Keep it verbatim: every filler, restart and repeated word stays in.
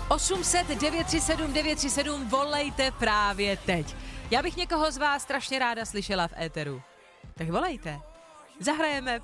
osm set devět tři sedm devět tři sedm, volejte právě teď. Já bych někoho z vás strašně ráda slyšela v éteru. Tak volejte. Zahrajeme